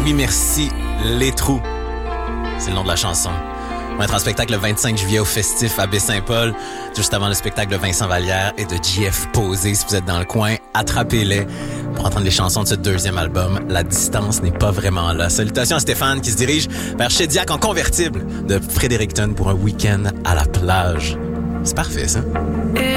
Oui, merci, Les Trous. C'est le nom de la chanson. On va être en spectacle le 25 juillet au Festif à Baie-Saint-Paul, juste avant le spectacle de Vincent Vallière et de JF Posé. Si vous êtes dans le coin, attrapez-les pour entendre les chansons de ce deuxième album. La distance n'est pas vraiment là. Salutations à Stéphane qui se dirige vers Shediac en convertible de Fredericton pour un week-end à la plage. C'est parfait, ça.